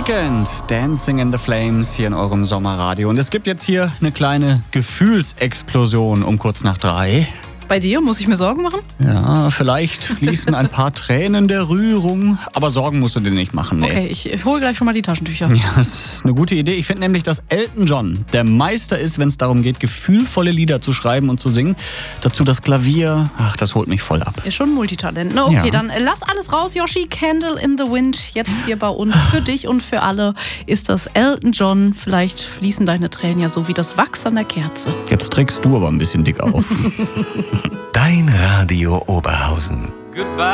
Weekend, Dancing in the Flames hier in eurem Sommerradio. Und es gibt jetzt hier eine kleine Gefühlsexplosion um kurz nach 3. Bei dir? Muss ich mir Sorgen machen? Ja, vielleicht fließen ein paar Tränen der Rührung, aber Sorgen musst du dir nicht machen, nee. Okay, ich hole gleich schon mal die Taschentücher. Ja, das ist eine gute Idee. Ich finde nämlich, dass Elton John der Meister ist, wenn es darum geht, gefühlvolle Lieder zu schreiben und zu singen. Dazu das Klavier, das holt mich voll ab. Ist schon ein Multitalent. Na okay, Dann lass alles raus, Yoshi. Candle in the Wind. Jetzt hier bei uns für dich und für alle ist das Elton John. Vielleicht fließen deine Tränen ja so wie das Wachs an der Kerze. Jetzt trägst du aber ein bisschen dick auf. Dein Radio Oberhausen. Goodbye.